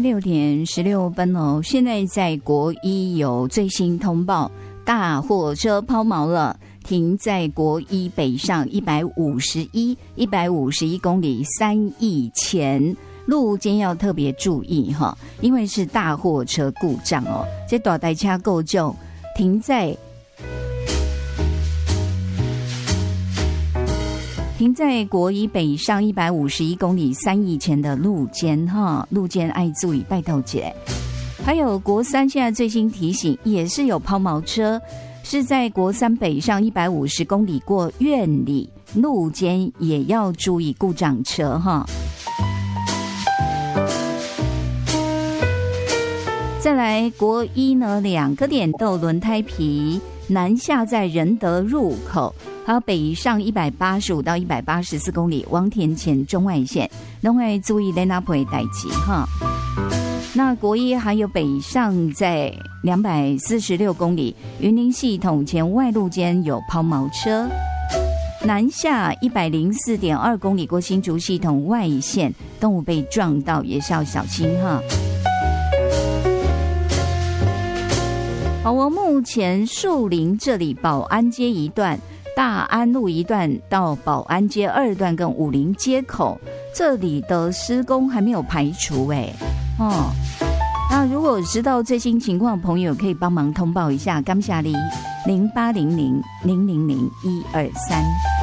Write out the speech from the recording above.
6:16哦。现在在国一有最新通报，大货车抛锚了，停在国一北上151公里3义前，路肩要特别注意哈，因为是大货车故障哦。这大台车够重，停在国一北上151公里3义前的路肩哈，路肩爱注意，拜托姐。还有国三现在最新提醒，也是有抛锚车，是在国三北上150公里过苑里，路肩也要注意故障车哈。再来国一呢，2个点都有轮胎皮，南下在仁德入口，还有北上185到184公里，往田前中外线，拢要注意在哪配代志哈。那国一还有北上在246公里，云林系统前外路间有抛锚车，南下104.2公里过新竹系统外线，动物被撞到也是要小心哈。好，我目前树林这里保安街一段、大安路一段到保安街2段跟武林街口，这里的施工还没有排除那如果知道最新情况的朋友可以帮忙通报一下，感谢你0800000123。